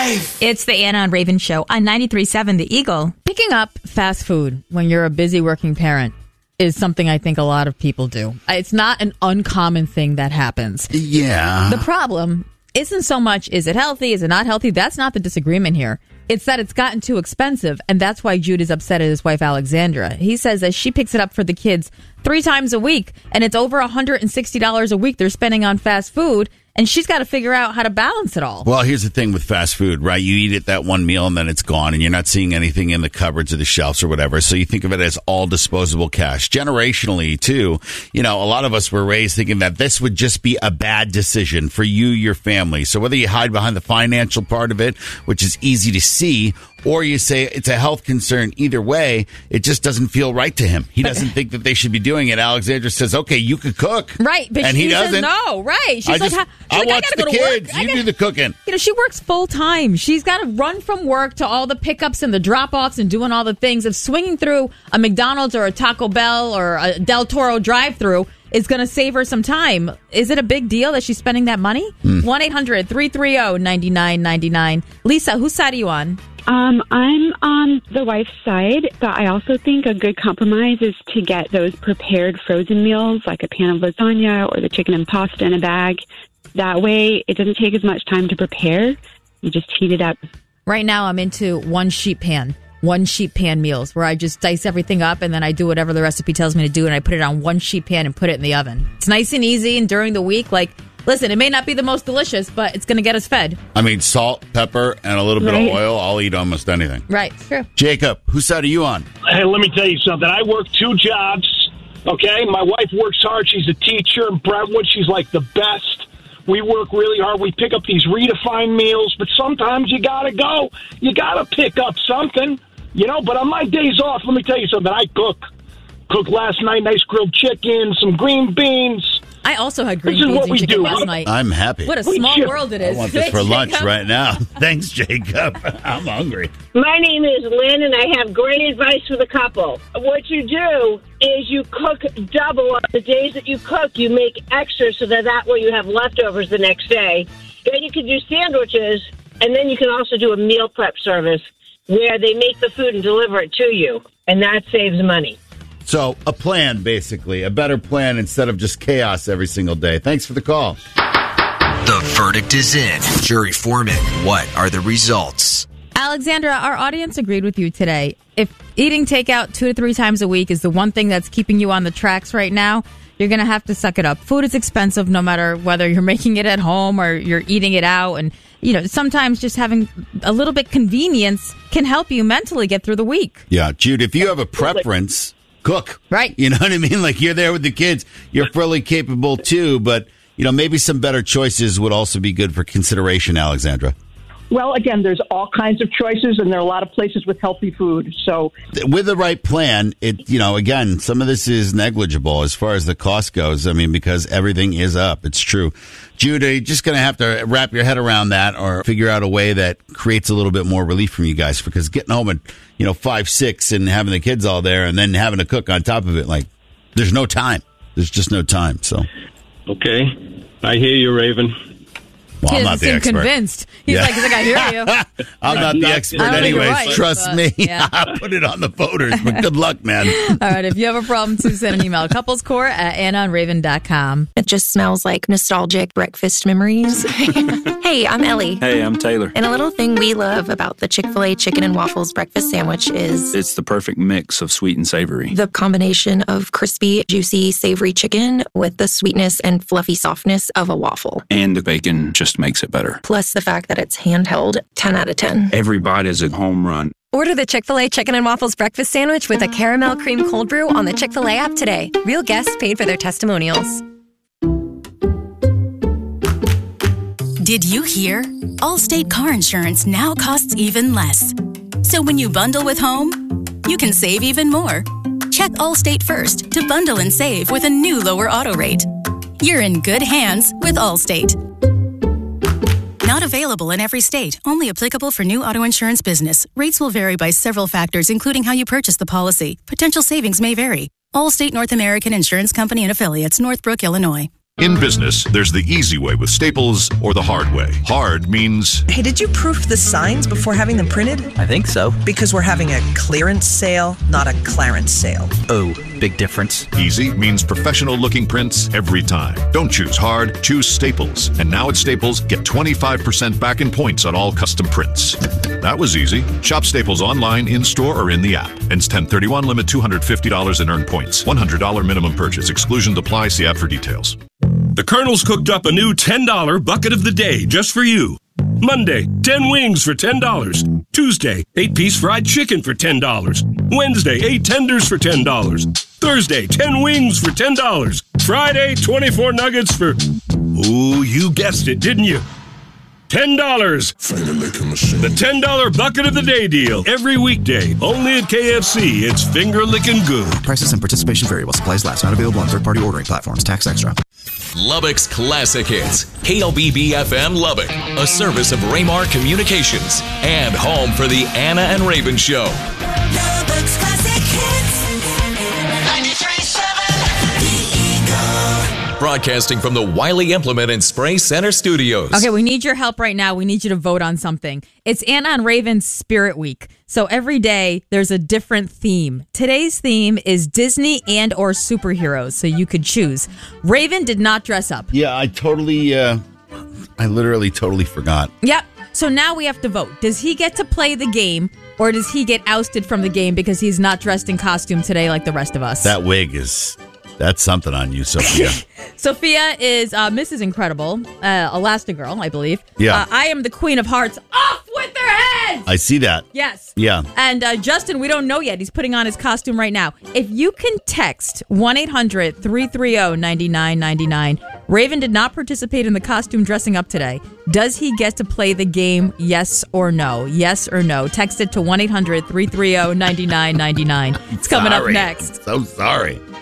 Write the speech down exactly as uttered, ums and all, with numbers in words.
life. It's the Anna and Raven Show on ninety-three point seven The Eagle. Picking up fast food when you're a busy working parent is something I think a lot of people do. It's not an uncommon thing that happens. Yeah. The problem isn't so much, is it healthy, is it not healthy? That's not the disagreement here. It's that it's gotten too expensive, and that's why Jude is upset at his wife, Alexandra. He says that she picks it up for the kids three times a week, and it's over one hundred sixty dollars a week they're spending on fast food, and she's got to figure out how to balance it all. Well, here's the thing with fast food, right? You eat it that one meal and then it's gone, and you're not seeing anything in the cupboards or the shelves or whatever. So you think of it as all disposable cash. Generationally, too, you know, a lot of us were raised thinking that this would just be a bad decision for you, your family. So whether you hide behind the financial part of it, which is easy to see, or you say it's a health concern, either way, it just doesn't feel right to him. He doesn't think that they should be doing it. Alexandra says, okay, you could cook. Right, but and she he says doesn't. no, right. She's I like, just, she's I like, watch I gotta the go to kids. work. I You gotta, do the cooking. You know, she works full time. She's got to run from work to all the pickups and the drop-offs and doing all the things. If swinging through a McDonald's or a Taco Bell or a Del Toro drive-through is going to save her some time, is it a big deal that she's spending that money? one eight hundred three three zero nine nine nine nine. Lisa, whose side are you on? Um, I'm on the wife's side, but I also think a good compromise is to get those prepared frozen meals, like a pan of lasagna or the chicken and pasta in a bag. That way, it doesn't take as much time to prepare. You just heat it up. Right now, I'm into one sheet pan, one sheet pan meals, where I just dice everything up and then I do whatever the recipe tells me to do, and I put it on one sheet pan and put it in the oven. It's nice and easy, and during the week, like, listen, it may not be the most delicious, but it's going to get us fed. I mean, salt, pepper, and a little bit Right. of oil. I'll eat almost anything. Right, true. Jacob, whose side are you on? Hey, let me tell you something. I work two jobs, okay? My wife works hard. She's a teacher in Brentwood. She's like the best. We work really hard. We pick up these redefined meals, but sometimes you got to go. You got to pick up something, you know? But on my days off, let me tell you something. I cook. Cooked last night, nice grilled chicken, some green beans. I also had green This is beans what and we chicken do. last night. I'm happy. What a We small chip. world it I is. want this for Jacob. lunch right now. Thanks, Jacob. I'm hungry. My name is Lynn, and I have great advice for the couple. What you do is you cook double. On the days that you cook, you make extra so that that way you have leftovers the next day. Then you can do sandwiches, and then you can also do a meal prep service where they make the food and deliver it to you, and that saves money. So a plan, basically. A better plan instead of just chaos every single day. Thanks for the call. The verdict is in. Jury foreman, what are the results? Alexandra, our audience agreed with you today. If eating takeout two to three times a week is the one thing that's keeping you on the tracks right now, you're going to have to suck it up. Food is expensive no matter whether you're making it at home or you're eating it out. And, you know, sometimes just having a little bit convenience can help you mentally get through the week. Yeah, Jude, if you have a preference, cook. Right. You know what I mean? Like, you're there with the kids. You're fully capable, too. But, you know, maybe some better choices would also be good for consideration, Alexandra. Well, again, there's all kinds of choices, and there are a lot of places with healthy food. So, with the right plan, it, you know, again, some of this is negligible as far as the cost goes. I mean, because everything is up. It's true. Jude, you're just going to have to wrap your head around that or figure out a way that creates a little bit more relief from you guys, because getting home at, you know, five, six and having the kids all there and then having to cook on top of it, like, there's no time. There's just no time. So, Okay. I hear you, Raven. well, He I'm doesn't not the seem expert. convinced. He's Yeah. like, he's like, I hear you. I'm not the not- expert I don't think you're anyways. right, Trust but, me. yeah. I put it on the voters, but good luck, man. All right, if you have a problem, too, send an email. Couplescore at anna and raven dot com. It just smells like nostalgic breakfast memories. Hey, I'm Ellie. Hey, I'm Taylor. And a little thing we love about the Chick-fil-A chicken and waffles breakfast sandwich is It's the perfect mix of sweet and savory. the combination of crispy, juicy, savory chicken with the sweetness and fluffy softness of a waffle. And the bacon just makes it better. Plus the fact that it's handheld, ten out of ten. Every bite is a home run. Order the Chick-fil-A Chicken and Waffles breakfast sandwich with a caramel cream cold brew on the Chick-fil-A app today. Real guests paid for their testimonials. Did you hear? Allstate car insurance now costs even less. So when you bundle with home, you can save even more. Check Allstate first to bundle and save with a new lower auto rate. You're in good hands with Allstate. Not available in every state. Only applicable for new auto insurance business. Rates will vary by several factors, including how you purchase the policy. Potential savings may vary. Allstate North American Insurance Company and affiliates, Northbrook, Illinois. In business, there's the easy way with Staples or the hard way. Hard means... Hey, did you proof the signs before having them printed? I think so. Because we're having a clearance sale, not a clarence sale. Oh, big difference. Easy means professional-looking prints every time. Don't choose hard, choose Staples. And now at Staples, get twenty-five percent back in points on all custom prints. That was easy. Shop Staples online, in-store, or in the app. Ends ten thirty-one, limit two hundred fifty dollars in earned points. one hundred dollars minimum purchase. Exclusions apply. See app for details. The Colonel's cooked up a new ten dollar bucket of the day just for you. Monday, ten wings for ten dollars. Tuesday, eight piece fried chicken for ten dollars. Wednesday, eight tenders for ten dollars. Thursday, ten wings for ten dollars. Friday, twenty-four nuggets for... Ooh, you guessed it, didn't you? ten dollars. The ten dollar bucket of the day deal. Every weekday. Only at K F C. It's finger-licking good. Prices and participation vary while supplies last. Not available on third-party ordering platforms. Tax extra. Lubbock's Classic Hits. K L B B F M Lubbock. A service of Raymar Communications. And home for the Anna and Raven Show. Lubbock's Classic Hits. ninety-three point seven. The Eagle. Broadcasting from the Wiley Implement and Spray Center Studios. Okay, we need your help right now. We need you to vote on something. It's Anna and Raven's Spirit Week. So every day there's a different theme. Today's theme is Disney and or superheroes, so you could choose. Raven did not dress up. Yeah, I totally, uh, I literally totally forgot. Yep. So now we have to vote. Does he get to play the game, or does he get ousted from the game because he's not dressed in costume today like the rest of us? That wig is... That's something on you, Sophia. Sophia is uh, Missus Incredible, uh, Elastigirl, I believe. Yeah. Uh, I am the Queen of Hearts. Off with their heads! I see that. Yes. Yeah. And uh, Justin, we don't know yet. He's putting on his costume right now. If you can text one eight hundred three three zero nine nine nine nine, Raven did not participate in the costume dressing up today. Does he get to play the game, yes or no? Yes or no? Text it to one eight hundred three three zero nine nine nine nine. It's coming Sorry. up next. So sorry.